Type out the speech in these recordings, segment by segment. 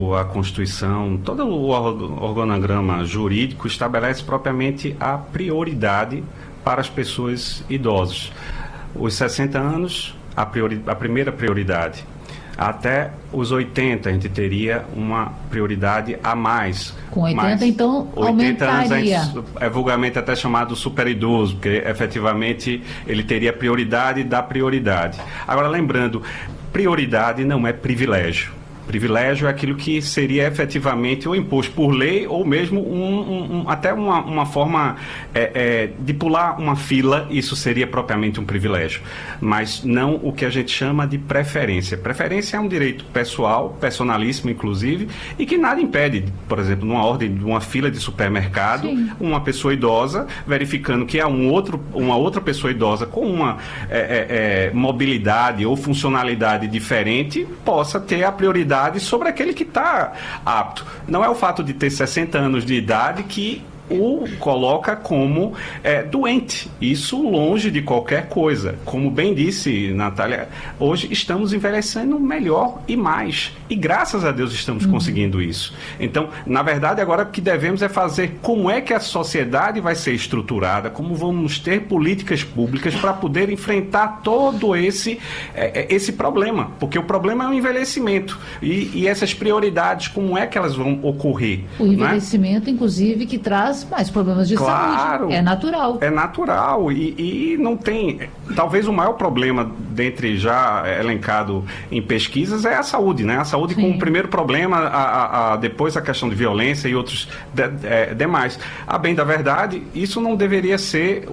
A Constituição, todo o organograma jurídico estabelece propriamente a prioridade para as pessoas idosas. Os 60 anos, a primeira prioridade. Até os 80 a gente teria uma prioridade a mais. Com 80, então, 80 aumentaria. anos é vulgarmente até chamado superidoso, porque efetivamente ele teria prioridade da prioridade. Agora, lembrando, prioridade não é privilégio. Privilégio é aquilo que seria efetivamente ou imposto por lei ou mesmo até uma forma de pular uma fila, isso seria propriamente um privilégio, mas não o que a gente chama de preferência. Preferência é um direito pessoal, personalíssimo inclusive, e que nada impede, por exemplo, numa ordem de uma fila de supermercado, sim, uma pessoa idosa verificando que há uma outra pessoa idosa com uma mobilidade ou funcionalidade diferente possa ter a prioridade sobre aquele que está apto. Não é o fato de ter 60 anos de idade que o coloca como doente. Isso longe de qualquer coisa. Como bem disse Natália, hoje estamos envelhecendo melhor e mais. E graças a Deus estamos conseguindo isso. Então, na verdade, agora o que devemos é fazer como é que a sociedade vai ser estruturada, como vamos ter políticas públicas para poder enfrentar todo esse problema. Porque o problema é o envelhecimento. E essas prioridades, como é que elas vão ocorrer? O envelhecimento, inclusive, que traz mais problemas de saúde. É natural. É natural e não tem... Talvez o maior problema, dentre já elencado em pesquisas, é a saúde, né? A saúde, sim, como primeiro problema, depois a questão de violência e outros demais. A bem da verdade, isso não deveria ser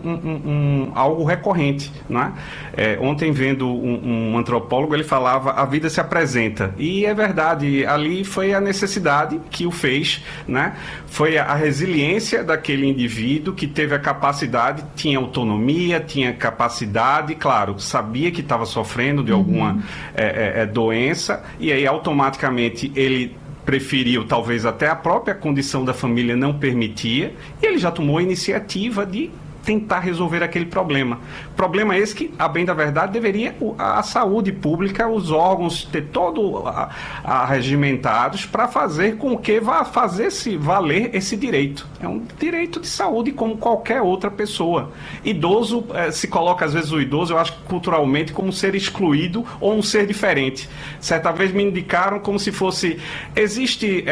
algo recorrente, né? Ontem, vendo um antropólogo, ele falava: a vida se apresenta. E é verdade, ali foi a necessidade que o fez, né? Foi a resiliência daquele indivíduo que teve a capacidade, tinha autonomia, tinha capacidade, claro, sabia que estava sofrendo de alguma doença, e aí automaticamente ele preferiu, talvez até a própria condição da família não permitia, e ele já tomou a iniciativa de tentar resolver aquele problema. Problema esse que, a bem da verdade, deveria a saúde pública, os órgãos ter todo regimentados para fazer com que vá fazer-se valer esse direito. É um direito de saúde como qualquer outra pessoa. Idoso, se coloca às vezes o idoso, eu acho, culturalmente, como um ser excluído ou um ser diferente. Certa vez me indicaram como se fosse... Existe...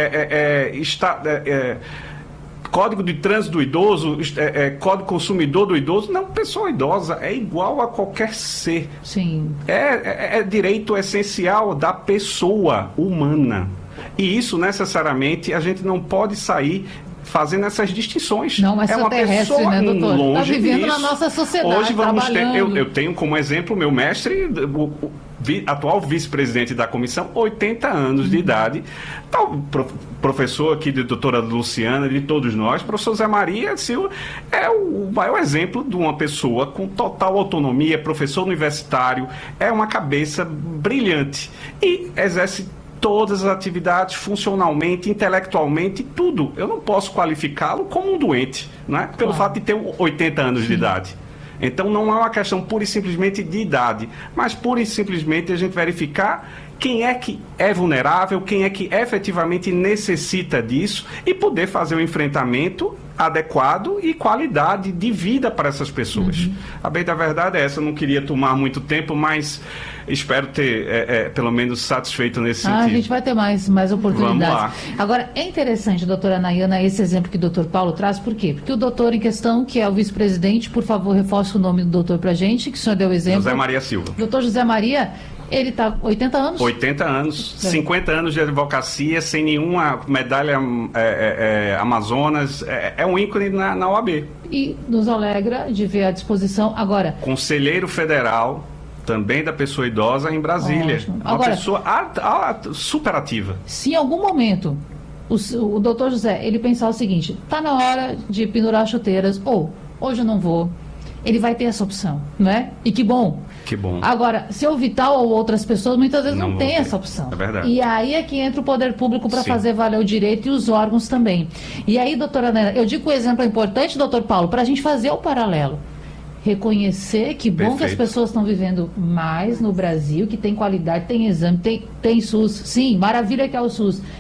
Código de Trânsito do Idoso, Código Consumidor do Idoso. Não, pessoa idosa é igual a qualquer ser. Sim. É direito essencial da pessoa humana. E isso, necessariamente, a gente não pode sair fazendo essas distinções. Não, é uma pessoa, né, doutor? Longe está vivendo disso. Na nossa sociedade, hoje vamos trabalhando. Eu tenho como exemplo meu mestre, atual vice-presidente da comissão, 80 anos de idade, professor aqui de doutora Luciana, de todos nós, professor Zé Maria Silva, é o maior exemplo de uma pessoa com total autonomia, professor universitário, é uma cabeça brilhante e exerce todas as atividades funcionalmente, intelectualmente, tudo. Eu não posso qualificá-lo como um doente, né? Pelo fato de ter 80 anos de idade. Então não é uma questão pura e simplesmente de idade, mas pura e simplesmente a gente verificar quem é que é vulnerável, quem é que efetivamente necessita disso e poder fazer o enfrentamento adequado e qualidade de vida para essas pessoas. A bem da verdade é essa, eu não queria tomar muito tempo, mas espero ter pelo menos satisfeito nesse sentido. A gente vai ter mais oportunidades. Vamos lá. Agora, é interessante, doutora Nayana, esse exemplo que o doutor Paulo traz, por quê? Porque o doutor em questão, que é o vice-presidente, por favor, reforce o nome do doutor pra gente, que o senhor deu o exemplo. José Maria Silva. Doutor José Maria, ele está 80 anos? 80 anos, 50 anos de advocacia, sem nenhuma medalha Amazonas, é um ícone na OAB. E nos alegra de ver à disposição agora. Conselheiro federal, também da pessoa idosa em Brasília. Ótimo. Uma agora, pessoa super ativa. Se em algum momento o doutor José, ele pensar o seguinte, está na hora de pendurar chuteiras, ou hoje eu não vou, ele vai ter essa opção, né? E que bom. Que bom. Agora, se eu Vital ou outras pessoas, muitas vezes não tem essa opção. É verdade. E aí é que entra o poder público para fazer valer o direito e os órgãos também. E aí, doutora Nayana, eu digo que o exemplo é importante, doutor Paulo, para a gente fazer o paralelo. reconhecer que bom que as Perfeito. pessoas estão vivendo mais no Brasil, que tem qualidade, tem exame, tem SUS. Sim, maravilha que é o SUS.